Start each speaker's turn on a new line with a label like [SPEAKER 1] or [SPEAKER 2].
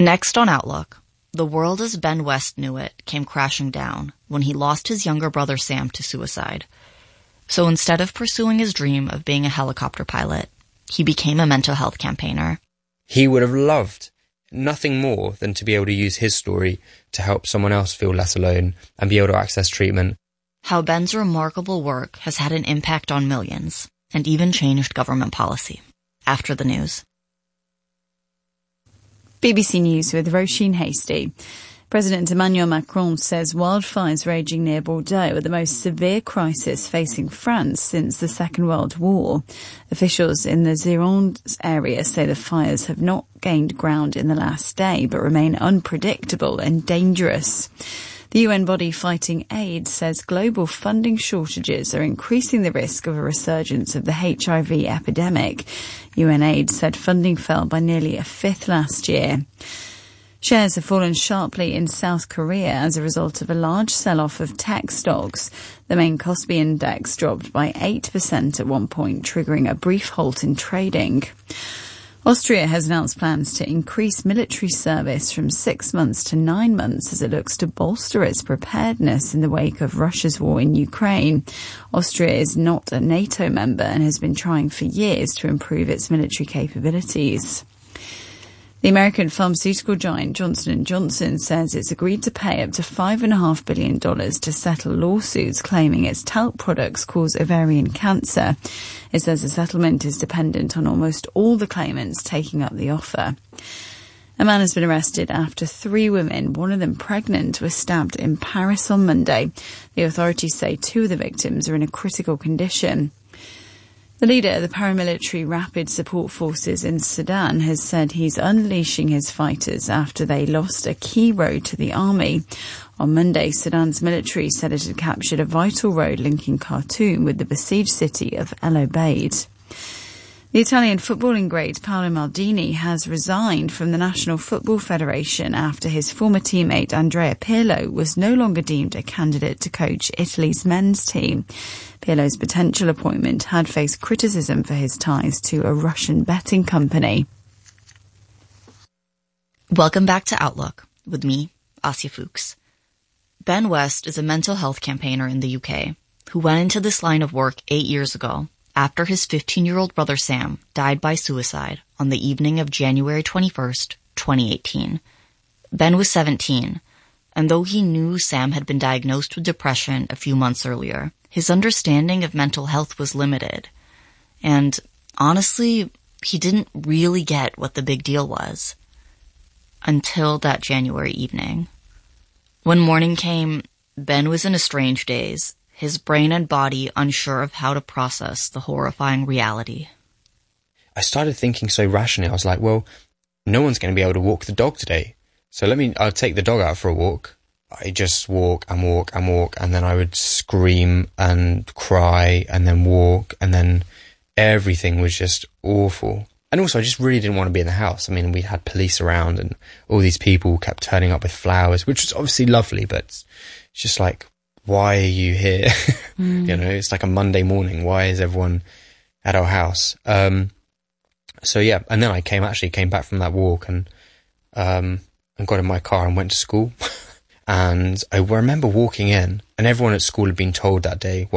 [SPEAKER 1] Next on Outlook, the world as Ben West knew it came crashing down when he lost his younger brother Sam to suicide. So instead of pursuing his dream of being a helicopter pilot, he became a mental health campaigner.
[SPEAKER 2] He would have loved nothing more than to be able to use his story to help someone else feel less alone and be able to access treatment.
[SPEAKER 1] How Ben's remarkable work has had an impact on millions and even changed government policy. After the news.
[SPEAKER 3] BBC News with Roisin Hasty. President Emmanuel Macron says wildfires raging near Bordeaux are the most severe crisis facing France since the Second World War. Officials in the Gironde area say the fires have not gained ground in the last day, but remain unpredictable and dangerous. The UN body fighting AIDS says global funding shortages are increasing the risk of a resurgence of the HIV epidemic. UNAIDS said funding fell by nearly a fifth last year. Shares have fallen sharply in South Korea as a result of a large sell-off of tech stocks. The main Kospi index dropped by 8% at one point, triggering a brief halt in trading. Austria has announced plans to increase military service from 6 months to 9 months as it looks to bolster its preparedness in the wake of Russia's war in Ukraine. Austria is not a NATO member and has been trying for years to improve its military capabilities. The American pharmaceutical giant Johnson & Johnson says it's agreed to pay up to $5.5 billion to settle lawsuits claiming its talc products cause ovarian cancer. It says the settlement is dependent on almost all the claimants taking up the offer. A man has been arrested after 3 women, one of them pregnant, were stabbed in Paris on Monday. The authorities say 2 of the victims are in a critical condition. The leader of the paramilitary Rapid Support Forces in Sudan has said he's unleashing his fighters after they lost a key road to the army. On Monday, Sudan's military said it had captured a vital road linking Khartoum with the besieged city of El Obeid. The Italian footballing great Paolo Maldini has resigned from the National Football Federation after his former teammate Andrea Pirlo was no longer deemed a candidate to coach Italy's men's team. Pirlo's potential appointment had faced criticism for his ties to a Russian betting company.
[SPEAKER 1] Welcome back to Outlook with me, Asya Fuchs. Ben West is a mental health campaigner in the UK who went into this line of work 8 years ago after his 15-year-old brother Sam died by suicide on the evening of January 21st, 2018. Ben was 17, and though he knew Sam had been diagnosed with depression a few months earlier, his understanding of mental health was limited. And honestly, he didn't really get what the big deal was until that January evening. When morning came, Ben was in a strange daze, his brain and body unsure of how to process the horrifying reality.
[SPEAKER 2] I started thinking so rationally. I was like, well, no one's going to be able to walk the dog today. So I'll take the dog out for a walk. I just walk, and then I would scream and cry and then walk, and then everything was just awful. And also, I just really didn't want to be in the house. I mean, we had police around and all these people kept turning up with flowers, which was obviously lovely, but it's just like, why are you here? You know, it's like a Monday morning. Why is everyone at our house? So yeah, and then I came back from that walk and got in my car and went to school. And I remember walking in, and everyone at school had been told that day